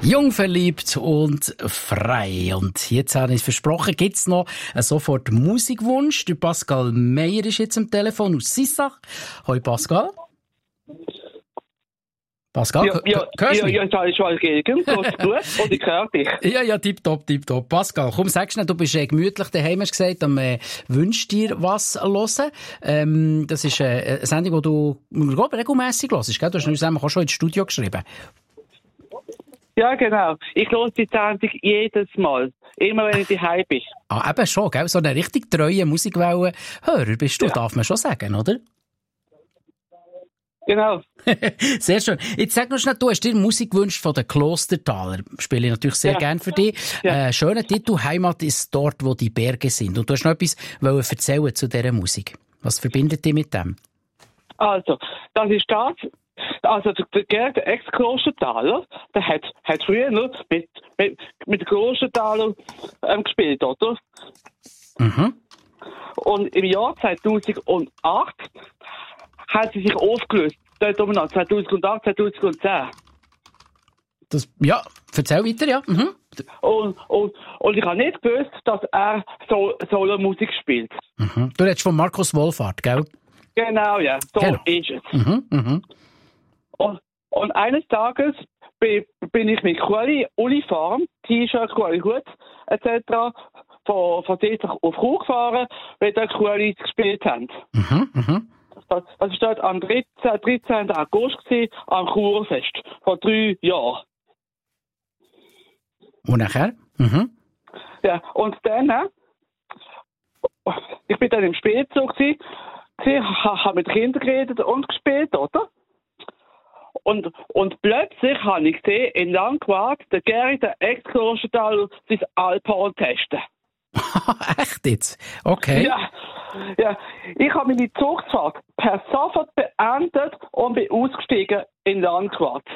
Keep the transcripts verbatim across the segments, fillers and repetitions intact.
Jung, verliebt und frei. Und jetzt habe ich es versprochen, gibt es noch einen sofort Musikwunsch. Der Pascal Meyer ist jetzt am Telefon aus Sissach. Hoi Pascal. Pascal, ja, ja, hörst du mich? Ja, ja, ich schon gegen. Gut, und ich höre dich. Ja, ja, tipptopp, tipptopp. Pascal, komm, sag schnell, du bist äh, gemütlich daheim, hast gesagt, am äh, wünschst dir was hören. Ähm, das ist äh, eine Sendung, die du glaub, regelmässig hörst, gell? Du hast uns auch schon ins Studio geschrieben. Ja, genau. Ich höre die Sendung jedes Mal. Immer wenn ich daheim bin. Ah, eben schon, gell? So eine richtig treue Musikwellen-Hörer bist du, ja. Darf man schon sagen, oder? Genau. Sehr schön. Jetzt sag noch schnell, du hast dir Musik gewünscht von den Klostertaler. Spiele ich natürlich sehr ja. gern für dich. Ja. Äh, schöner Titel, Heimat ist dort, wo die Berge sind. Und du hast noch etwas erzählen zu dieser Musik. Was verbindet dich mit dem? Also, das ist das. Also, der Gerd, der Ex-Klostertaler, der hat, hat früher noch mit, mit, mit den Klostertalern ähm, gespielt, oder? Mhm. Und im Jahr zweitausendacht hat sie sich aufgelöst. Dort oben noch, zweitausendacht, zweitausendzehn. Das, ja, erzähl weiter, ja. Mhm. Und, und, und ich habe nicht gewusst, dass er so, Solo-Musik spielt. Mhm. Du redest von Markus Wohlfahrt, gell? Genau, ja. So genau. ist es. Mhm. Mhm. Und, und eines Tages bin, bin ich mit Kuali, Uniform, T-Shirt, Kuali, Hut et cetera von, von Sissach auf Chur gefahren, weil dort Kuali gespielt haben. Mhm. Mhm. Das, das war dort am dreizehnten August gewesen, am Churfest, vor drei Jahren. Und nachher? Mhm. Ja, und dann, ich bin dann im Spätzug gewesen, habe mit Kindern geredet und gespielt, oder? Und, und plötzlich habe ich gesehen, in Langquart, der Geri, der Ex-Klostertaler, sein Alphorn testen. Echt jetzt? Okay. Ja, ja. Ich habe meine Zugfahrt per sofort beendet und bin ausgestiegen in Langquart.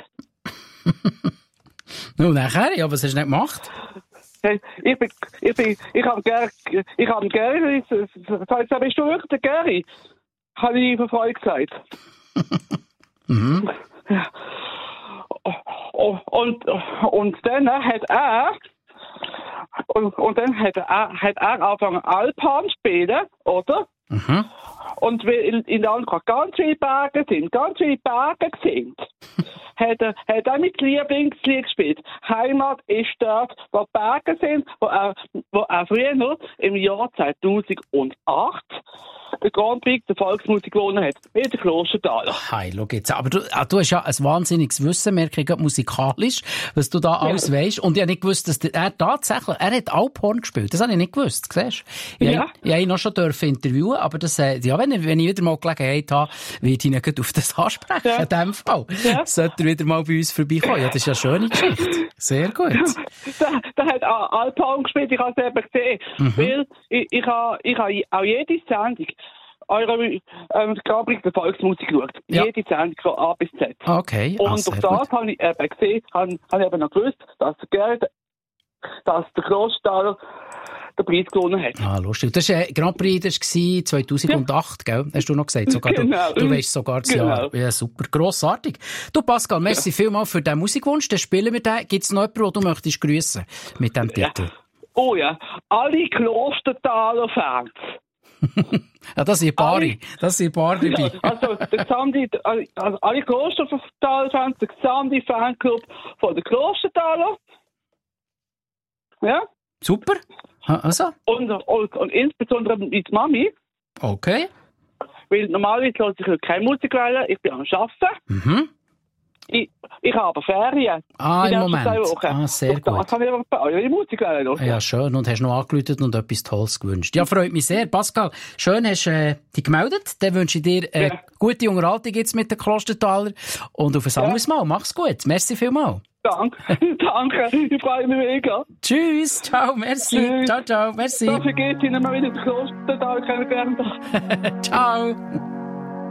Nun, nachher? Ja, was hast du nicht gemacht? Hey, ich bin, ich bin, ich habe Geri, ich habe Geri, sag, bist du wirklich der Geri? Habe ich von Freude gesagt. Mhm. Ja. Und, und, und dann hat er, und, und dann hat er, hat er angefangen Alphorn zu spielen, oder? Mhm. Und weil in, in der Landkreis ganz viele Berge sind, ganz viele Berge sind, hat er, hat er mit Lieblingslied gespielt. Heimat ist dort, wo Berge sind, wo er, wo er früher noch im Jahr zweitausendacht den Grand Prix der Volksmusik gewonnen hat. Mit den Klostertaler. Hey, schau jetzt. Aber du, du hast ja ein wahnsinniges Wissen, merke ich gerade musikalisch, was du da alles ja. weisst. Und ich habe nicht gewusst, dass der, er tatsächlich, er hat Alphorn gespielt. Das habe ich nicht gewusst, siehst du? Ich, ja. ich habe ihn noch schon dürfen interviewen, aber das, äh, ja, wenn, wenn ich wieder mal Gelegenheit habe, werde ich ihn nicht auf das ansprechen, ja. in dem Fall. Ja. Sollte er wieder mal bei uns vorbeikommen. Ja, das ist eine schöne Geschichte. Sehr gut. da, da hat Alphorn gespielt, ich habe es eben gesehen. Mhm. Weil ich, ich habe ich habe auch jede Sendung eure ähm, Grand Prix der Volksmusik geschaut. Ja. Jede Sendung von A bis Z. Okay. Und ah, durch das habe ich eben gesehen, habe, habe ich eben noch gewusst, dass der Gerd, dass der Klostertaler den Preis gewonnen hat. Ah, lustig. Das war äh, Grand Prix, das war zweitausendacht, ja. Gell? Hast du noch gesagt? Sogar genau. Du, du weißt sogar das genau. Jahr. Ja, super. Grossartig. Du, Pascal, merci ja. vielmals für den Musikwunsch. Dann spielen wir den. Gibt es noch jemanden, den du möchtest grüssen mit diesem Titel? Ja. Oh ja. Alle Klostertaler-Fans. Ja, das sind Paare. Das sind Paare dabei. Ja, also, der Xandi, also alle Klostertaler-Fans, der Xandi-Fanclub von den Klostertaler. Ja. Super. Also. Und, und, und insbesondere mit Mami. Okay. Weil normalerweise höre ich keine Musik wählen. Ich bin am Arbeiten. Mhm. Ich, ich habe aber Ferien. Ah, im Moment. Ah, sehr und gut. Da kann ich aber die Musik wählen. Ja, schön. Und hast noch angerufen und etwas Tolles gewünscht. Ja, freut mich sehr. Pascal, schön hast du äh, dich gemeldet. Dann wünsche ich dir äh, ja. gute Unterhaltung jetzt mit den Klostertaler. Und auf ein anderes ja. Mal. Mach's gut. Merci vielmals. Danke. Danke. Ich freue mich mega. Tschüss. Ciao. Merci. Tschüss. Ciao, ciao. Merci. Dafür geht Ihnen mal wieder den Klostertaler kennengelernt. Ciao.